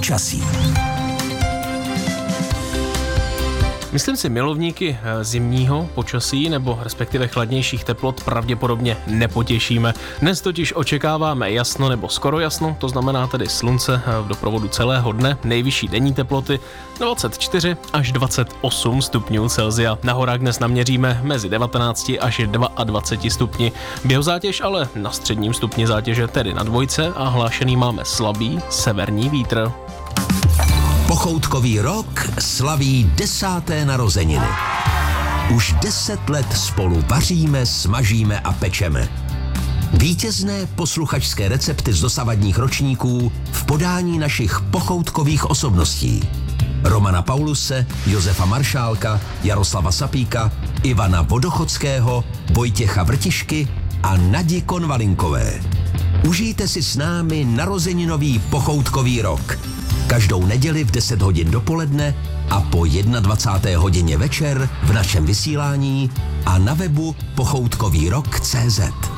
počasí. Myslím si, milovníky zimního počasí nebo respektive chladnějších teplot pravděpodobně nepotěšíme. Dnes totiž očekáváme jasno nebo skoro jasno, to znamená tedy slunce v doprovodu celého dne, nejvyšší denní teploty 24 až 28 stupňů Celsia. Na horách dnes naměříme mezi 19 až 22 stupni. Běhozátěž ale na středním stupni zátěže, tedy na dvojce, a hlášený máme slabý severní vítr. Pochoutkový rok slaví 10. narozeniny. Už 10 let spolu vaříme, smažíme a pečeme. Vítězné posluchačské recepty z dosavadních ročníků v podání našich pochoutkových osobností. Romana Pauluse, Josefa Maršálka, Jaroslava Sapíka, Ivana Vodochodského, Vojtěcha Vrtišky a Nadi Konvalinkové. Užijte si s námi narozeninový pochoutkový rok. Každou neděli v 10 hodin dopoledne a po 21. hodině večer v našem vysílání a na webu pochoutkovýrok.cz.